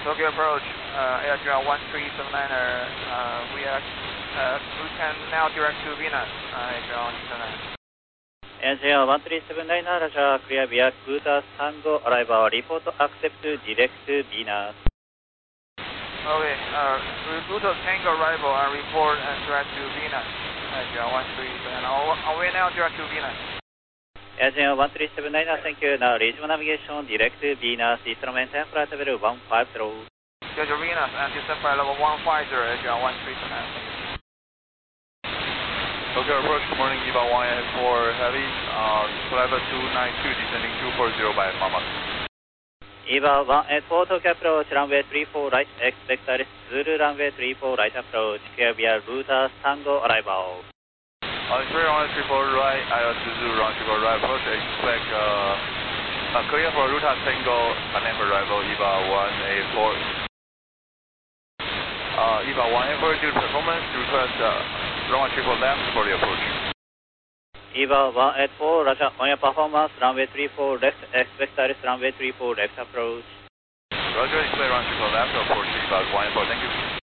Tokyo approach, Air Trail 1379er, we can now direct to Venus, Air Trail 1379. Air 1379, Roger, clear via Buddha Tango, arrival, report accept direct to Venus. Okay, Buddha Tango arrival and report and direct to Venus, Air 1379, are we now direct to Venus? Air 1379, thank you, now regional navigation, direct to Venus, instrument and flight level 150. Schedule Venus and descent flight level 150, Air 1379. Tokyo approach, good morning, EVA 184 Heavy, flight level 292, descending 240 by Mama. EVA 184 Tokyo approach, runway 34 right, expect Zulu runway 34 right approach, clear via Buddha Tango, arrival. Clear runway 34 right, Zulu runway 34 right approach, expect clear for Ruta Tango, name arrival, EVA 184. EVA 184 due to performance, request runway 34 left for the approach. EVA 184, Roger, on your performance, runway 34 left, expect runway 34 left approach. Roger, clear runway 34 left approach, EVA 184, thank you.